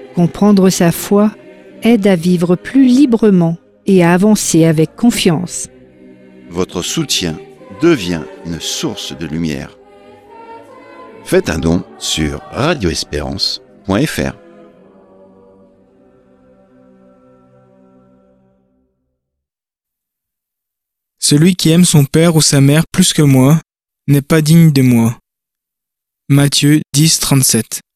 Comprendre sa foi aide à vivre plus librement et à avancer avec confiance. Votre soutien devient une source de lumière. Faites un don sur radioespérance.fr. Celui qui aime son père ou sa mère plus que moi n'est pas digne de moi. Matthieu 10, 37.